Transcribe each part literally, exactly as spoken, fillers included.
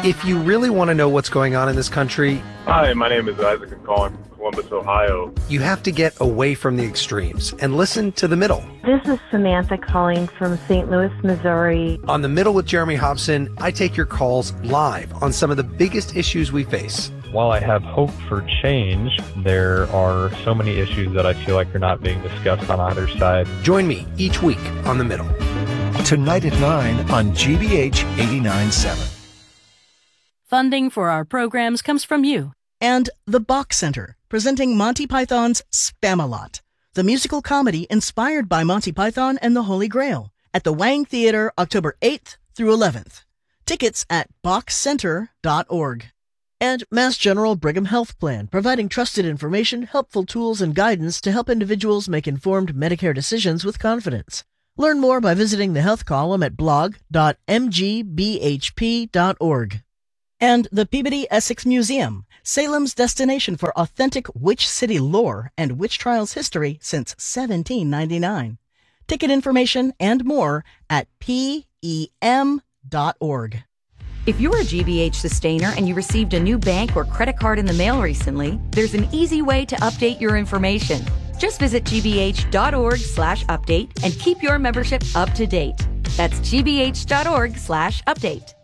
If you really want to know what's going on in this country... Hi, my name is Isaac. I'm calling from Columbus, Ohio. You have to get away from the extremes and listen to the middle. This is Samantha calling from Saint Louis, Missouri. On The Middle with Jeremy Hobson, I take your calls live on some of the biggest issues we face. While I have hope for change, there are so many issues that I feel like are not being discussed on either side. Join me each week on The Middle. Tonight at nine on G B H eighty-nine point seven. Funding for our programs comes from you. And the Bach Center, presenting Monty Python's Spam-A-Lot, the musical comedy inspired by Monty Python and the Holy Grail, at the Wang Theater October eighth through eleventh. Tickets at bach center dot org. And Mass General Brigham Health Plan, providing trusted information, helpful tools, and guidance to help individuals make informed Medicare decisions with confidence. Learn more by visiting the health column at blog dot m g b h p dot org. And the Peabody Essex Museum, Salem's destination for authentic Witch City lore and witch trials history since seventeen ninety-nine. Ticket information and more at p e m dot org. If you're a G B H sustainer and you received a new bank or credit card in the mail recently, there's an easy way to update your information. Just visit g b h dot org slash update and keep your membership up to date. That's g b h dot org slash update.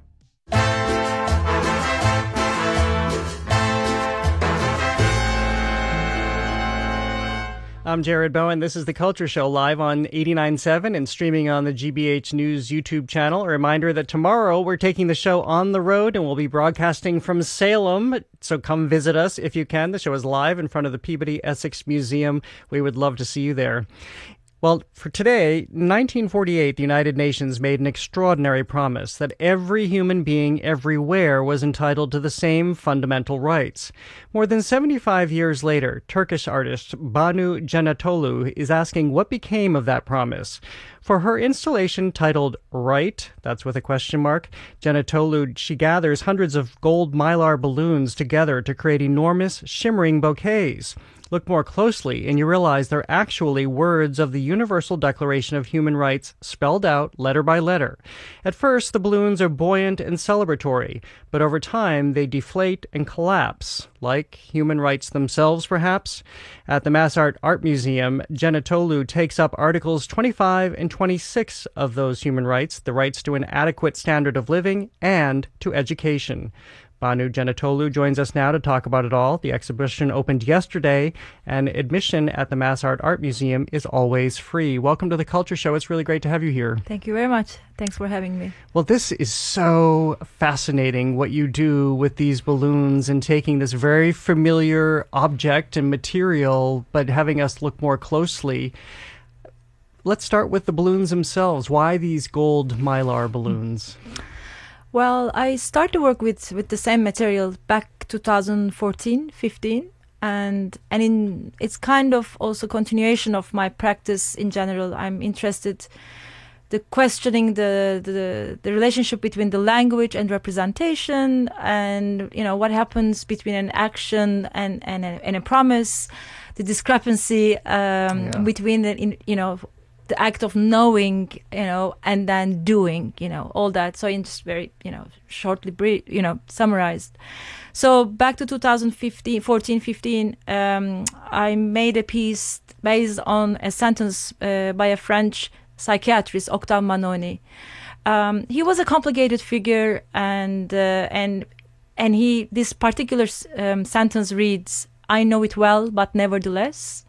I'm Jared Bowen. This is The Culture Show, live on eighty-nine point seven and streaming on the G B H News YouTube channel. A reminder that tomorrow we're taking the show on the road and we'll be broadcasting from Salem. So come visit us if you can. The show is live in front of the Peabody Essex Museum. We would love to see you there. Well, for today, in nineteen forty-eight, the United Nations made an extraordinary promise that every human being everywhere was entitled to the same fundamental rights. More than seventy-five years later, Turkish artist Banu Cenetolu is asking what became of that promise. For her installation titled Right, that's with a question mark, Cenetolu, she gathers hundreds of gold mylar balloons together to create enormous, shimmering bouquets. Look more closely and you realize they're actually words of the Universal Declaration of Human Rights spelled out letter by letter. At first, the balloons are buoyant and celebratory, but over time they deflate and collapse, like human rights themselves, perhaps. At the Massart Art Museum, Cenetolu takes up Articles twenty-five and twenty-six of those human rights, the rights to an adequate standard of living and to education. Banu Cenetolu joins us now to talk about it all. The exhibition opened yesterday, and admission at the Massart Art Museum is always free. Welcome to The Culture Show. It's really great to have you here. Thank you very much. Thanks for having me. Well, this is so fascinating, what you do with these balloons and taking this very familiar object and material, but having us look more closely. Let's start with the balloons themselves. Why these gold mylar balloons? Well, I started to work with, with the same material back two thousand fourteen, fifteen, and and in it's kind of also continuation of my practice in general. I'm interested the questioning the, the the relationship between the language and representation, and you know what happens between an action and and a, and a promise, the discrepancy um, yeah. between the in, you know. the act of knowing, you know, and then doing, you know, all that. So in just very, you know, shortly, brief, you know, summarized. So back to two thousand fifteen, fourteen, fifteen, um, I made a piece based on a sentence uh, by a French psychiatrist, Octave Manoni. Um, he was a complicated figure, and uh, and and he this particular um, sentence reads, "I know it well, but nevertheless."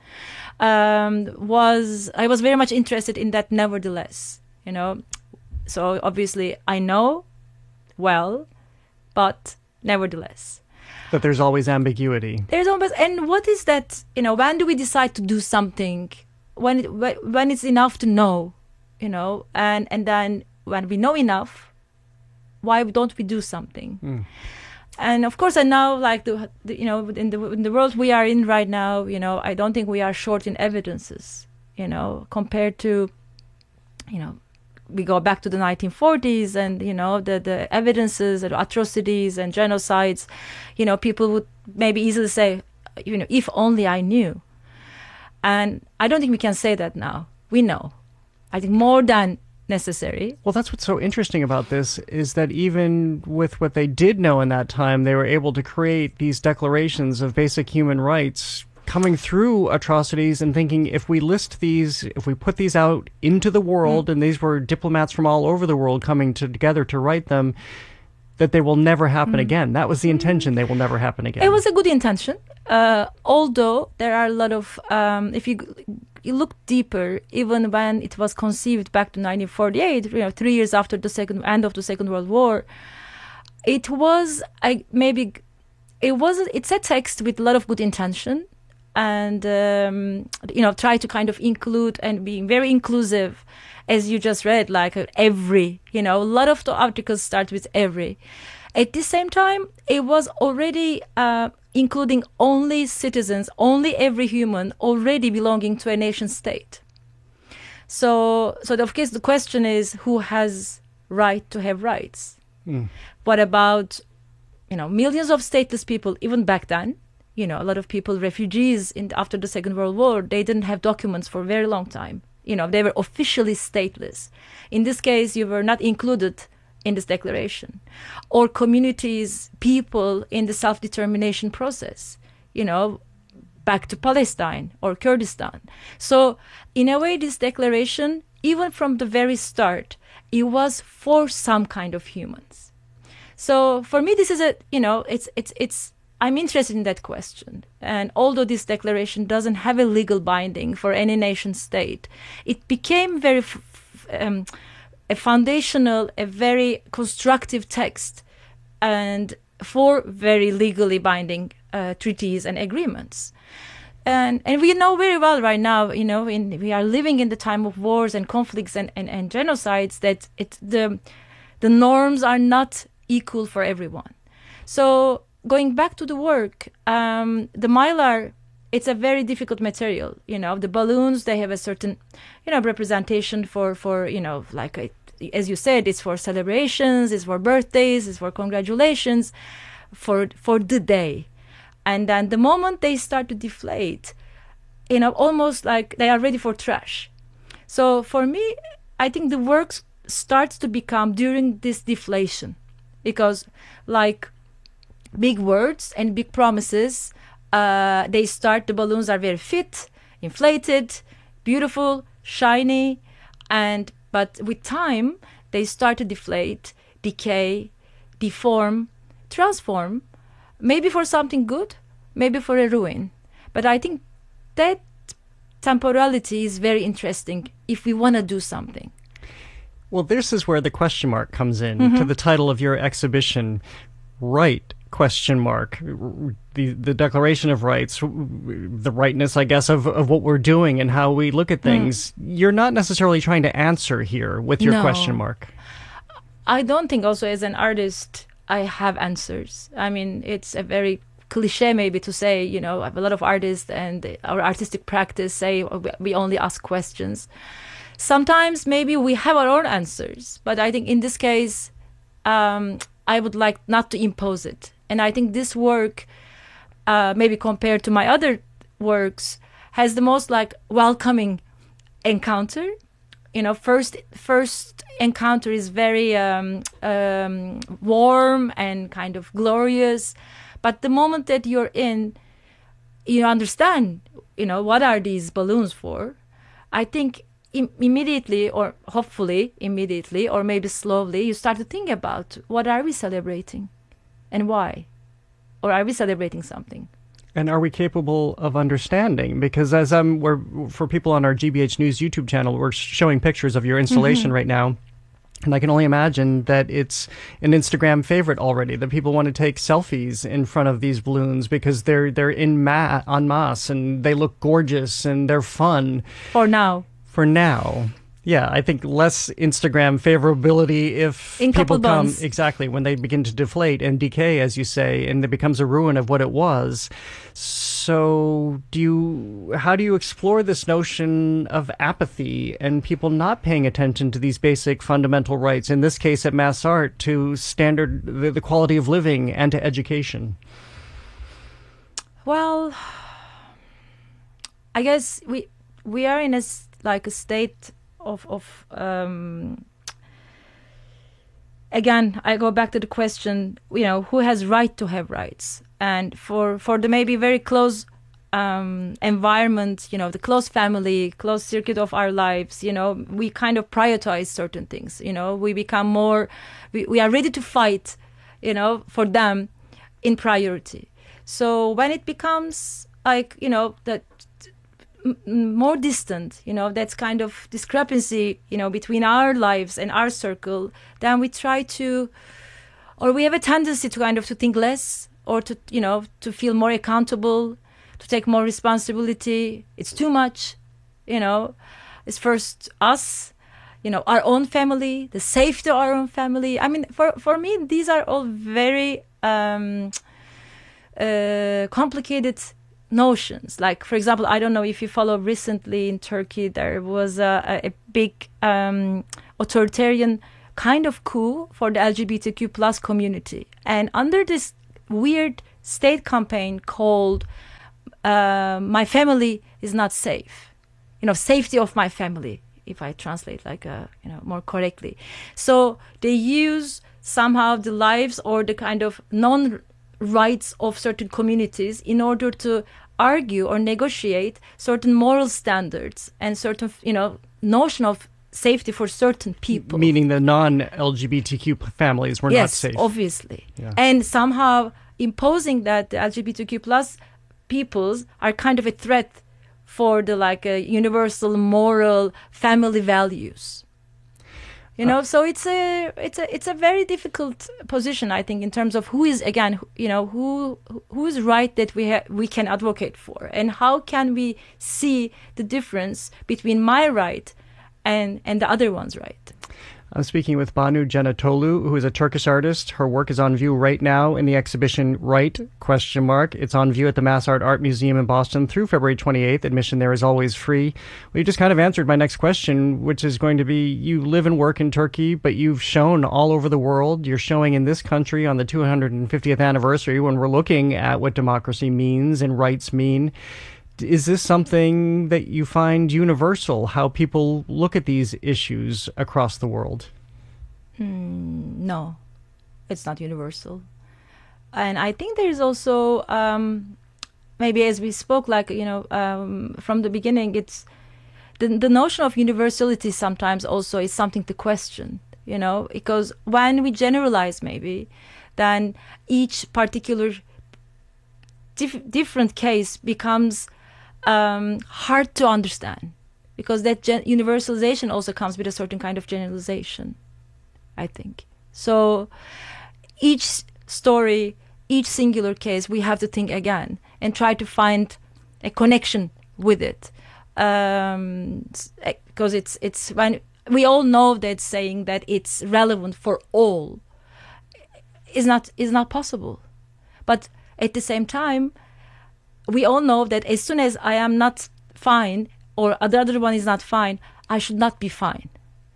Um, was I was very much interested in that nevertheless, you know. So obviously I know well, but nevertheless. But there's always ambiguity. There's always, and what is that, you know, when do we decide to do something? When it, when it's enough to know, you know, and, and then when we know enough, why don't we do something? Mm. And of course, I now like the, the you know in the in the world we are in right now, you know, I don't think we are short in evidences, you know, compared to, you know, we go back to the nineteen forties and you know the the evidences and atrocities and genocides, you know, people would maybe easily say, you know, if only I knew. And I don't think we can say that now. We know. I think more than necessary. Well, that's what's so interesting about this is that even with what they did know in that time, they were able to create these declarations of basic human rights coming through atrocities and thinking if we list these, if we put these out into the world, mm. and these were diplomats from all over the world coming to, together to write them, that they will never happen mm. again. That was the intention. They will never happen again. It was a good intention. Uh, although there are a lot of, um, if you you look deeper, even when it was conceived back to nineteen forty-eight, you know, three years after the second end of the Second World War, it was I maybe it was it's a text with a lot of good intention, and um, you know, try to kind of include and being very inclusive, as you just read, like uh, every, you know, a lot of the articles start with every. At the same time, it was already uh, including only citizens, only every human already belonging to a nation state. So, so of course, the question is who has right to have rights? Mm. What about, you know, millions of stateless people, even back then? You know, a lot of people, refugees in, after the Second World War, they didn't have documents for a very long time. You know, they were officially stateless. In this case, you were not included in this declaration. Or communities, people in the self-determination process, you know, back to Palestine or Kurdistan. So, in a way, this declaration, even from the very start, it was for some kind of humans. So, for me, this is a, you know, it's, it's, it's, I'm interested in that question. And although this declaration doesn't have a legal binding for any nation state, it became very f- f- um, a foundational, a very constructive text, and for very legally binding uh, treaties and agreements. And and we know very well right now, you know, in, we are living in the time of wars and conflicts and, and, and genocides, that it, the the norms are not equal for everyone. So going back to the work, um, the mylar, it's a very difficult material. You know, the balloons, they have a certain, you know, representation for, for you know, like, a, as you said, it's for celebrations, it's for birthdays, it's for congratulations, for for the day. And then the moment they start to deflate, you know, almost like they are ready for trash. So for me, I think the work starts to become during this deflation, because like big words and big promises, uh, they start, the balloons are very fit, inflated, beautiful, shiny, and but with time, they start to deflate, decay, deform, transform, maybe for something good, maybe for a ruin. But I think that temporality is very interesting if we want to do something. Well, this is where the question mark comes in Mm-hmm. to the title of your exhibition, Right? Question mark. The the Declaration of Rights, the rightness, I guess, of, of what we're doing and how we look at things. Mm. You're not necessarily trying to answer here with your no. question mark. I don't think also as an artist I have answers. I mean, it's a very cliche maybe to say, you know, a lot of artists and our artistic practice say we only ask questions. Sometimes maybe we have our own answers, but I think in this case, um, I would like not to impose it. And I think this work, uh, maybe compared to my other works, has the most like welcoming encounter. You know, first first encounter is very um, um, warm and kind of glorious. But the moment that you're in, you understand, you know, what are these balloons for? I think im- immediately, or hopefully immediately, or maybe slowly, you start to think about what are we celebrating and why? Or are we celebrating something? And are we capable of understanding? Because as I'm, we're, for people on our G B H News YouTube channel, we're showing pictures of your installation mm-hmm. right now. And I can only imagine that it's an Instagram favorite already, that people want to take selfies in front of these balloons because they're they're in ma- en masse and they look gorgeous and they're fun. For now. For now. Yeah, I think less Instagram favorability if in people come, buns. exactly, when they begin to deflate and decay, as you say, and it becomes a ruin of what it was. So do you, how do you explore this notion of apathy and people not paying attention to these basic fundamental rights, in this case at Mass Art, to standard, the, the quality of living and to education? Well, I guess we we are in a, like a state of of um, again, I go back to the question, you know, who has right to have rights? And for, for the maybe very close um, environment, you know, the close family, close circuit of our lives, you know, we kind of prioritize certain things, you know, we become more, we, we are ready to fight, you know, for them in priority. So when it becomes like, you know, that more distant, you know, that's kind of discrepancy, you know, between our lives and our circle, then we try to, or we have a tendency to kind of to think less, or to, you know, to feel more accountable, to take more responsibility. It's too much, you know, it's first us, you know, our own family, the safety of our own family. I mean, for, for me, these are all very um, uh, complicated notions. Like, for example, I don't know if you follow recently in Turkey, there was a, a big um, authoritarian kind of coup for the L G B T Q plus community. And under this weird state campaign called uh, My Family is Not Safe, you know, safety of my family, if I translate like, a, you know, more correctly. So they use somehow the lives or the kind of non-rights of certain communities in order to argue or negotiate certain moral standards and certain, you know, notion of safety for certain people. Meaning the non-L G B T Q families were yes, not safe. Yes, obviously. Yeah. And somehow imposing that the L G B T Q plus peoples are kind of a threat for the like a universal moral family values. You know, uh, so it's a it's a it's a very difficult position, I think, in terms of who is again, you know, who who is right that we ha- we can advocate for, and how can we see the difference between my right and and the other one's right. I'm speaking with Banu Cennet-Oğlu, who is a Turkish artist. Her work is on view right now in the exhibition Right? Question mark. It's on view at the Mass Art Art Museum in Boston through February twenty-eighth. Admission there is always free. Well, you just kind of answered my next question, which is going to be, you live and work in Turkey, but you've shown all over the world. You're showing in this country on the two hundred fiftieth anniversary when we're looking at what democracy means and rights mean. Is this something that you find universal, how people look at these issues across the world? Mm, no, it's not universal. And I think there's also, um, maybe as we spoke, like, you know, um, from the beginning, it's the, the notion of universality sometimes also is something to question, you know, because when we generalize maybe, then each particular dif- different case becomes Um, hard to understand, because that gen- universalization also comes with a certain kind of generalization, I think. So each story, each singular case, we have to think again and try to find a connection with it, um, because it's it's when we all know that saying that it's relevant for all is not is not possible, but at the same time, we all know that as soon as I am not fine or the other one is not fine, I should not be fine.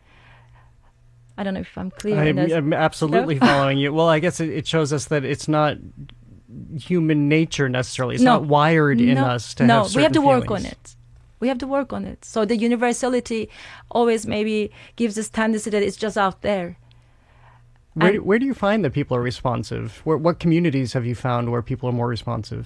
I don't know if I'm clear. I'm, I'm absolutely no? following you. Well, I guess it, it shows us that it's not human nature necessarily. It's no. not wired in no. us to no. have certain we have to feelings. work on it. We have to work on it. So the universality always maybe gives this tendency that it's just out there. Where, do, where do you find that people are responsive? Where, what communities have you found where people are more responsive?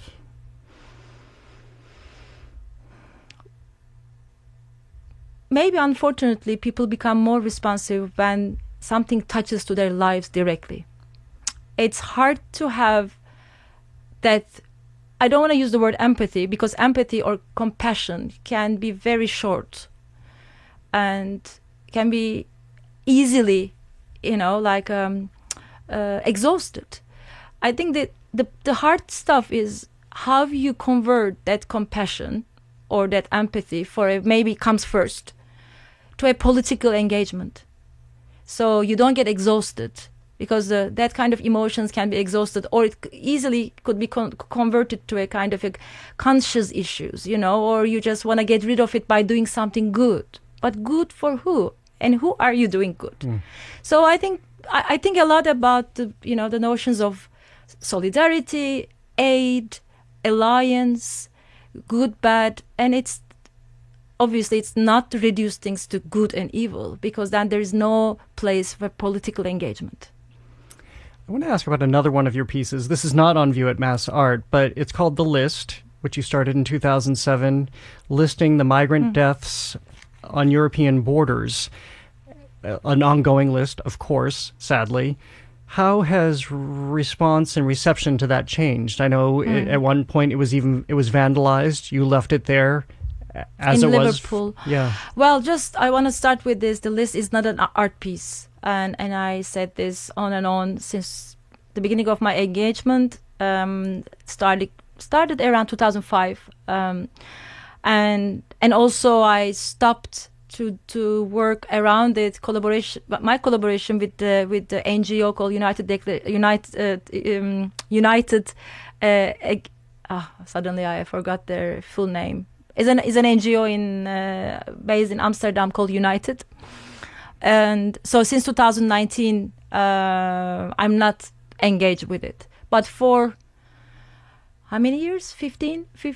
Maybe, unfortunately, people become more responsive when something touches to their lives directly. It's hard to have that, I don't want to use the word empathy, because empathy or compassion can be very short and can be easily, you know, like um, uh, exhausted. I think that the, the hard stuff is how you convert that compassion or that empathy for a, maybe comes first, to a political engagement. So you don't get exhausted, because uh, that kind of emotions can be exhausted, or it easily could be con- converted to a kind of a conscious issues, you know, or you just want to get rid of it by doing something good. But good for who? And who are you doing good? Mm. So I think I, I think a lot about the, you know, the notions of solidarity, aid, alliance, good, bad, and it's obviously it's not to reduce things to good and evil, because then there is no place for political engagement. I want to ask about another one of your pieces. This is not on view at Mass Art, but it's called The List, which you started in two thousand seven, listing the migrant mm. deaths on European borders. An ongoing list, of course, sadly. How has response and reception to that changed? I know mm. it, at one point it was even it was vandalized. You left it there as in it Liverpool. was. Yeah. Well, just I want to start with this. The list is not an art piece. And and I said this on and on since the beginning of my engagement. Um, started started around two thousand five, um, and and also I stopped to to work around it. Collaboration, my collaboration with the with the N G O called United Decla- United uh, um, United. Uh, uh, suddenly I forgot their full name. Is an is an N G O in uh, based in Amsterdam called United. And so since two thousand nineteen, uh, I'm not engaged with it. But for how many years? fifteen,